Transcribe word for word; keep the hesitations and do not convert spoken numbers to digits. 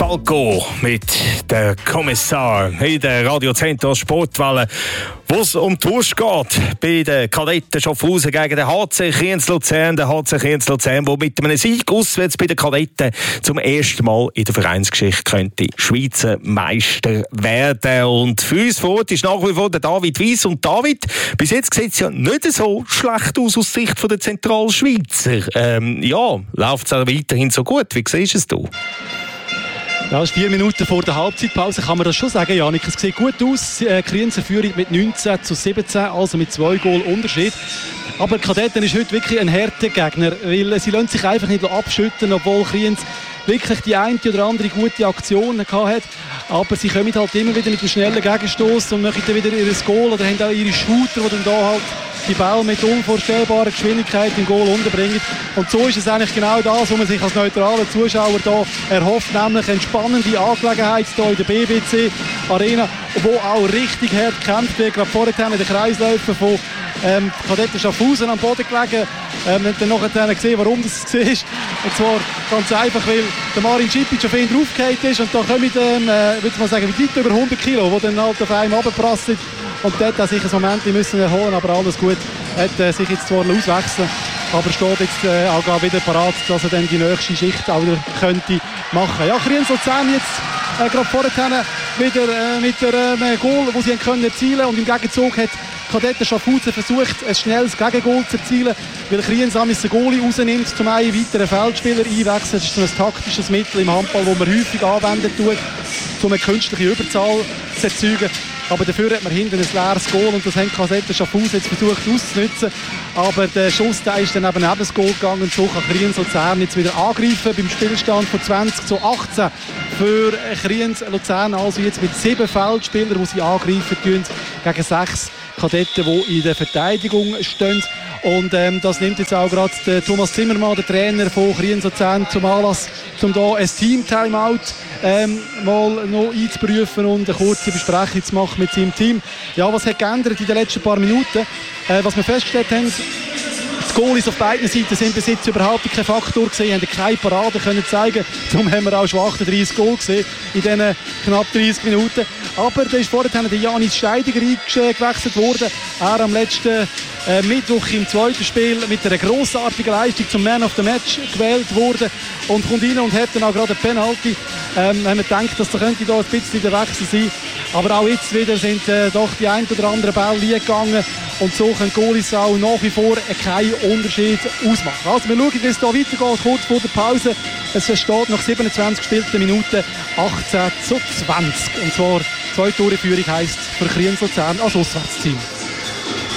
Falco mit dem Kommissar in der Radiocentro Sportwelle, wo es um die Wurst geht. Bei den Kadetten Schaffhausen gegen den H C Kriens-Luzern. Der H C Kriens-Luzern, der mit einem Sieg auswärts bei den Kadetten zum ersten Mal in der Vereinsgeschichte könnte Schweizer Meister werden. Und für uns vor Ort ist nach wie vor der David Weiss. Und David, bis jetzt sieht es ja nicht so schlecht aus aus Sicht der Zentralschweizer. Ähm, ja, läuft es auch weiterhin so gut? Wie siehst du es du? Ja, es ist vier Minuten vor der Halbzeitpause, kann man das schon sagen, Janik. Es sieht gut aus. Äh, Krienzer Führung mit neunzehn zu siebzehn, also mit zwei Goal Unterschied. Aber Kadetten ist heute wirklich ein harter Gegner, weil sie lassen sich einfach nicht abschütten, obwohl Kriens wirklich die eine oder andere gute Aktion hatte. Aber sie kommen halt immer wieder mit einem schnellen Gegenstoß und machen dann wieder ihr Goal oder haben auch ihre Shooter, die dann da halt die Ball mit unvorstellbarer Geschwindigkeit im Goal unterbringen. Und so ist es eigentlich genau das, was man sich als neutraler Zuschauer da erhofft, nämlich eine spannende Angelegenheit hier in der B B C Arena, wo auch richtig hart gekämpft wird. Gerade vorher haben wir den Kreisläufer von ähm, Kadetten Schaffhausen am Boden gelegen. Ähm, wir haben dann nachher gesehen, warum das so ist. Und zwar ganz einfach, weil der Marin Šipić auf ihn draufgefallen ist und da kommen dann, äh, würde ich mal sagen, weit über hundert Kilo, die dann halt auf einem runterprasseln. Und dort hat sich ein Moment müssen erholen, aber alles gut. Er hat äh, sich jetzt zwar auswechseln, aber steht jetzt äh, auch wieder parat, dass er dann die nächste Schicht auch wieder könnte machen. Ja, Kriens-Luzern jetzt äh, gerade vorher wieder äh, mit einem äh, Goal, das sie können erzielen, und im Gegenzug hat Kadetten Schaffhausen versucht, ein schnelles Gegengoal zu erzielen, weil Kriens einen Goalie rausnimmt, zum einen weiteren Feldspieler einwechseln. Das ist ein taktisches Mittel im Handball, das man häufig anwenden tut, um eine künstliche Überzahl zu erzeugen. Aber dafür hat man hinten ein leeres Goal und das haben Kadetten Schaffhausen jetzt versucht auszunutzen. Aber der Schuss der ist dann eben neben das Goal gegangen und so kann Kriens-Luzern jetzt wieder angreifen beim Spielstand von zwanzig zu achtzehn für Kriens-Luzern. Also jetzt mit sieben Feldspielern, die sie angreifen tun, gegen sechs Kadetten, die in der Verteidigung stehen. Und ähm, das nimmt jetzt auch gerade der Thomas Zimmermann, der Trainer von Kriens-Luzern, zum Anlass, um hier ein Team-Timeout ähm, mal noch einzuprüfen und eine kurze Besprechung zu machen mit seinem Team. Ja, was hat geändert in den letzten paar Minuten? Äh, was wir festgestellt haben, die Goalies auf beiden Seiten sind bis jetzt überhaupt kein Faktor gewesen, haben keine Parade können zeigen. Darum haben wir auch schon achtunddreißig Goal gesehen in diesen knapp dreißig Minuten. Aber da ist vorher der Janis Steidiger eingewechselt worden. Er am letzten äh, Mittwoch im zweiten Spiel mit einer grossartigen Leistung zum Man of the Match gewählt worden und kommt rein und hat dann auch gerade eine Penalty. Ähm, haben wir gedacht, dass da könnte da ein bisschen der Wechsel sein. Aber auch jetzt wieder sind äh, doch die ein oder anderen Bälle liegen gegangen. Und so können die Goalies auch nach wie vor keinen Unterschied ausmachen. Also wir schauen, wie es hier weitergeht, kurz vor der Pause. Es steht nach siebenundzwanzig gespielten Minuten achtzehn zu zwanzig. Und zwar zwei Tore Führung heisst für Kriens-Luzern als Auswärtsteam.